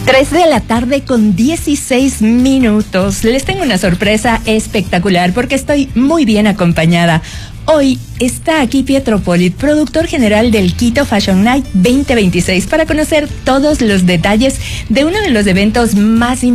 3 de la tarde con 16 minutos. Les tengo una sorpresa espectacular porque estoy muy bien acompañada. Hoy está aquí Pietro Polit, productor general del Quito Fashion Night 2026, para conocer todos los detalles de uno de los eventos más